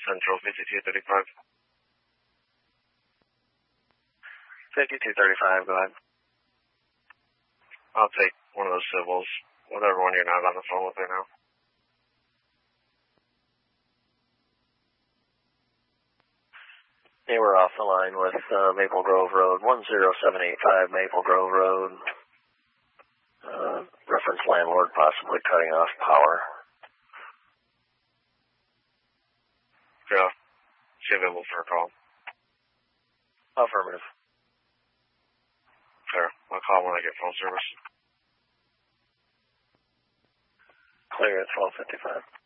Central 5235. 5235, go ahead. I'll take one of those civils, whatever one you're not on the phone with right now. They were off the line with Maple Grove Road, 10785 Maple Grove Road. Reference landlord possibly cutting off power. Yeah. She available for a call? Affirmative. Sure. I'll call when I get phone service. Clear at 1255.